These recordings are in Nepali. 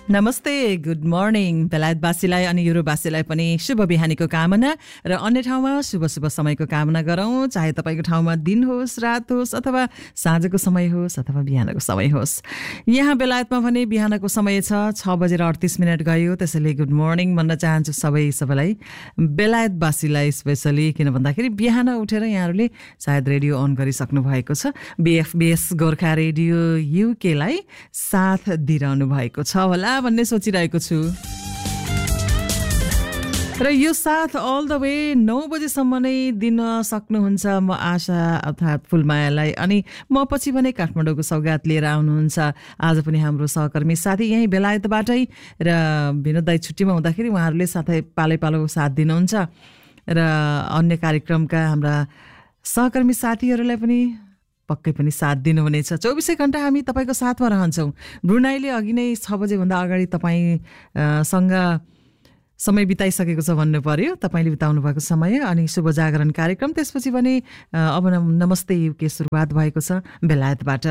नमस्ते, गुड मर्निङ बेलायतवासीलाई अनि युरोपवासीलाई पनि शुभ बिहानीको कामना र अन्य ठाउँमा शुभ समयको कामना गरौँ। चाहे तपाईँको ठाउँमा दिन होस्, रात होस्, अथवा साँझको समय होस्, अथवा बिहानको समय होस्। यहाँ बेलायतमा भने बिहानको समय छ 6:38 गयो। त्यसैले गुड मर्निङ भन्न चाहन्छु सबैलाई, बेलायतवासीलाई स्पेसली, किन भन्दाखेरि बिहान उठेर यहाँहरूले सायद रेडियो अन गरिसक्नु भएको छ। BFBS गोर्खा रेडियो युकेलाई साथ दिइरहनु भएको छ होला भन्ने सोचिरहेको छु। र यो साथ अल द वे 9 बजेसम्म नै दिन सक्नुहुन्छ म आशा अर्थात् फुलमायालाई। अनि म पछि भने काठमाडौँको सौगात लिएर आउनुहुन्छ आज पनि हाम्रो सहकर्मी साथी यहीँ बेलायतबाटै। र विनोद दाइ छुट्टीमा हुँदाखेरि उहाँहरूले साथै पालो साथ दिनुहुन्छ र अन्य कार्यक्रमका हाम्रा सहकर्मी साथीहरूलाई पनि पक्कै पनि साथ दिनुहुनेछ। 24 घण्टा हामी तपाईँको साथमा रहन्छौँ। ब्रुनाईले अघि नै 6 बजेभन्दा अगाडि तपाईँसँग समय बिताइसकेको छ भन्नु पर्यो, तपाईँले बिताउनु भएको समय। अनि शुभ जागरण कार्यक्रम त्यसपछि भने अब नमस्ते युके सुरुवात भएको छ बेलायतबाट।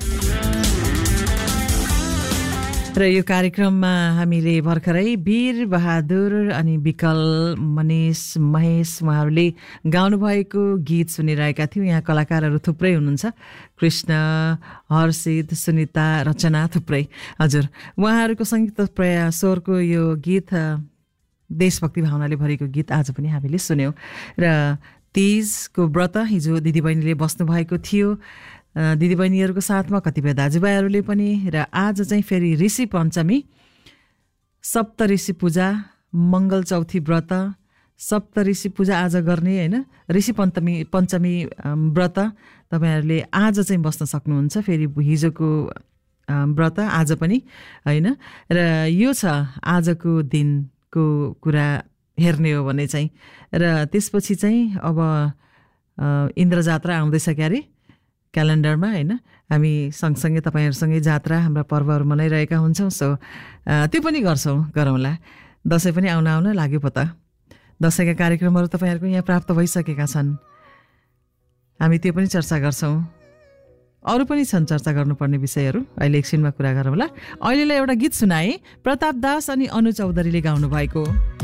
र यो कार्यक्रममा हामीले भर्खरै वीर बहादुर अनि विकल महेश उहाँहरूले गाउनुभएको गीत सुनिरहेका थियौँ। यहाँ कलाकारहरू थुप्रै हुनुहुन्छ, कृष्ण, हर्षित, सुनिता, रचना, थुप्रै। हजुर, उहाँहरूको सङ्गीत स्वरको यो गीत देशभक्ति भावनाले भरेको गीत आज पनि हामीले सुन्यौँ। र तीजको व्रत हिजो दिदीबहिनीले बस्नुभएको थियो, दिदीबहिनीहरूको साथमा कतिपय दाजुभाइहरूले पनि। र आज चाहिँ फेरि ऋषि पञ्चमी, सप्त ऋषि पूजा, मङ्गल चौथी व्रत, सप्त ऋषि पूजा आज गर्ने होइन, ऋषि पञ्चमी व्रत तपाईँहरूले आज चाहिँ बस्न सक्नुहुन्छ। फेरि हिजोको व्रत आज पनि होइन। र यो छ आजको दिनको कुरा हेर्ने हो भने चाहिँ। र त्यसपछि चाहिँ अब इन्द्रजात्रा आउँदैछ क्यारे क्यालेन्डरमा होइन। हामी सँगसँगै तपाईँहरूसँगै जात्रा हाम्रा पर्वहरू मनाइरहेका हुन्छौँ। सो त्यो पनि गरौँला। दसैँ पनि आउन लाग्यो पो त। दसैँका कार्यक्रमहरू तपाईँहरूको यहाँ प्राप्त भइसकेका छन्, हामी त्यो पनि चर्चा गर्छौँ। अरू पनि छन् चर्चा गर्नुपर्ने विषयहरू, अहिले एकछिनमा कुरा गरौँला। अहिलेलाई एउटा गीत सुनाएँ, प्रताप दास अनि अनु चौधरीले गाउनु भएको।